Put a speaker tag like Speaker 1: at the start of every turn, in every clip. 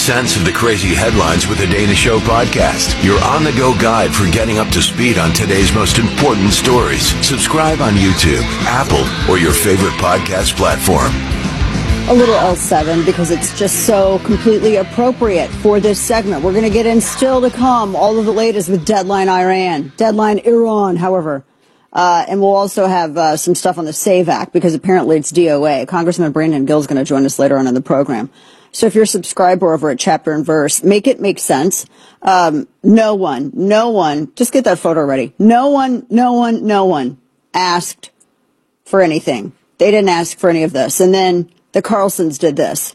Speaker 1: sense of the crazy headlines with the Dana Show podcast, your on-the-go guide for getting up to speed on today's most important stories. Subscribe on YouTube, Apple, or your favorite podcast platform.
Speaker 2: A little L7 because it's just so completely appropriate for this segment. We're going to get in still to come all of the latest with Deadline Iran, Deadline Iran, however. And we'll also have some stuff on the SAVE Act because apparently it's DOA. Congressman Brandon Gill is going to join us later on in the program. So if you're a subscriber over at Chapter and Verse, make it make sense. No one, just get that photo ready. No one asked for anything. They didn't ask for any of this. And then the Carlsons did this.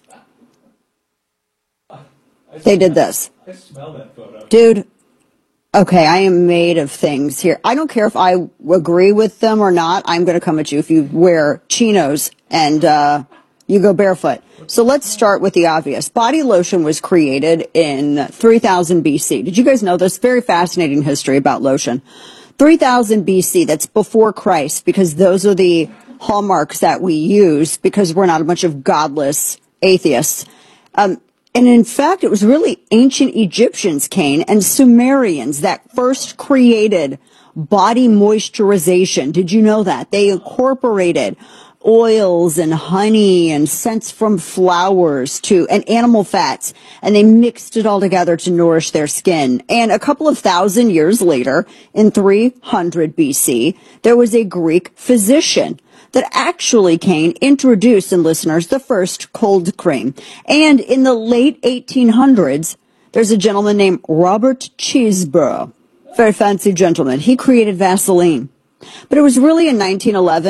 Speaker 2: They did this.
Speaker 3: I smell that photo.
Speaker 2: Dude, okay, I am made of things here. I don't care if I agree with them or not. I'm going to come at you if you wear chinos and you go barefoot. So let's start with the obvious. Body lotion was created in 3000 BC. Did you guys know this? Very fascinating history about lotion. 3000 BC, that's before Christ, because those are the hallmarks that we use because we're not a bunch of godless atheists. And in fact, it was really ancient Egyptians, Kane, and Sumerians that first created body moisturization. Did you know that? They incorporated oils and honey and scents from flowers and animal fats, and they mixed it all together to nourish their skin. And a couple of thousand years later, in 300 BC, there was a Greek physician that actually, Kane, introduced, and listeners, the first cold cream. And in the late 1800s, there's a gentleman named Robert Cheeseborough. Very fancy gentleman. He created Vaseline. But it was really in 1911